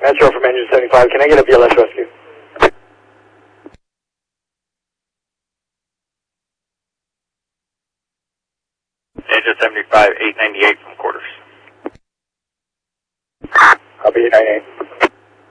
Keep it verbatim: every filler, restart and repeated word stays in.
Metro from engine seventy-five, can I get a B L S rescue? Engine seventy-five, eight ninety-eight from quarters. Copy eight ninety-eight.